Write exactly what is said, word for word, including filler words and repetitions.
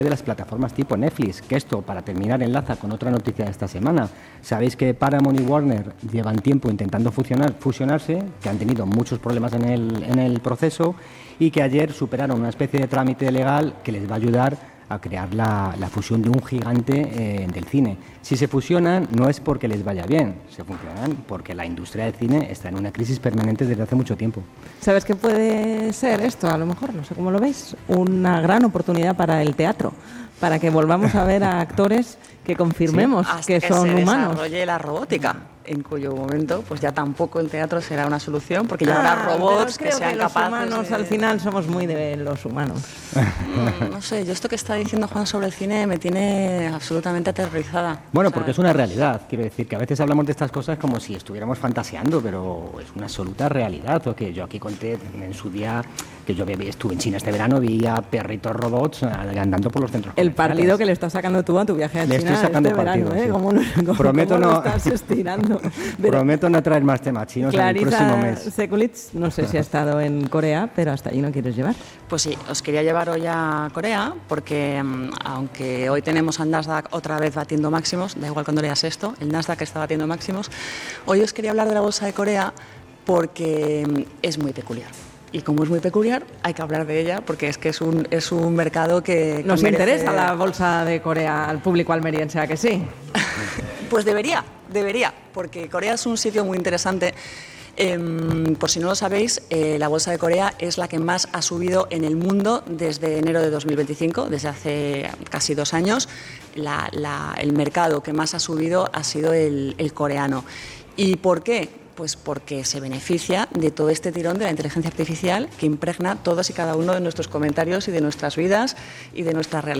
de las plataformas tipo Netflix, que esto, para terminar, enlaza con otra noticia de esta semana. Sabéis que Paramount y Warner llevan tiempo intentando fusionar, fusionarse, que han tenido muchos problemas en el, en el proceso y que ayer superaron una especie de trámite legal que les va a ayudar a crear la, la fusión de un gigante eh, del cine. Si se fusionan, no es porque les vaya bien, se fusionan porque la industria del cine está en una crisis permanente desde hace mucho tiempo. ¿Sabes qué puede ser esto? A lo mejor, no sé cómo lo veis, una gran oportunidad para el teatro, para que volvamos a ver a actores que confirmemos sí, que, que son se humanos. desarrolle la robótica, en cuyo momento pues ya tampoco el teatro será una solución, porque ya Ah, habrá robots pero que creo sean que los capaces humanos de... al final somos muy de los humanos. Mm, no sé, yo esto que está diciendo Juan sobre el cine me tiene absolutamente aterrorizada. Bueno, O sea, porque es una realidad, quiero decir, que a veces hablamos de estas cosas como si estuviéramos fantaseando, pero es una absoluta realidad. Porque yo aquí conté en su día que yo estuve en China este verano, vi a perritos robots andando por los centros El comerciales. partido que le estás sacando tú a tu viaje a Le China estoy sacando este verano, partido, ¿eh? sí. ¿Cómo, no- cómo- Prometo cómo no- lo estás estirando? Pero Prometo no traer más temas chinos en el próximo Clarisa mes. Sekulitz, no sé si ha estado en Corea, pero hasta allí no quieres llevar. Pues sí, os quería llevar hoy a Corea porque mm, aunque hoy tenemos al Nasdaq otra vez batiendo máximos, da igual cuando leas esto, el Nasdaq está batiendo máximos, hoy os quería hablar de la bolsa de Corea porque mm, es muy peculiar. Y como es muy peculiar, hay que hablar de ella porque es que es un, es un mercado que... Nos que interesa merece- la bolsa de Corea al público almeriense, ¿a que sí? Pues debería, debería, porque Corea es un sitio muy interesante. Eh, por si no lo sabéis, eh, la bolsa de Corea es la que más ha subido en el mundo desde enero de dos mil veinticinco, desde hace casi dos años. La- la- el mercado que más ha subido ha sido el, el coreano. ¿Y por qué? Pues porque se beneficia de todo este tirón de la inteligencia artificial que impregna todos y cada uno de nuestros comentarios y de nuestras vidas y de nuestra realidad.